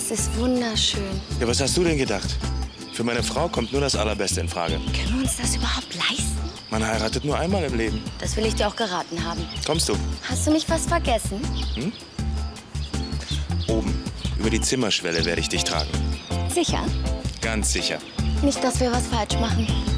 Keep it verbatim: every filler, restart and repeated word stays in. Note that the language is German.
Es ist wunderschön. Ja, was hast du denn gedacht? Für meine Frau kommt nur das Allerbeste in Frage. Können wir uns das überhaupt leisten? Man heiratet nur einmal im Leben. Das will ich dir auch geraten haben. Kommst du? Hast du mich fast vergessen? Hm? Oben, über die Zimmerschwelle werde ich dich tragen. Sicher? Ganz sicher. Nicht, dass wir was falsch machen.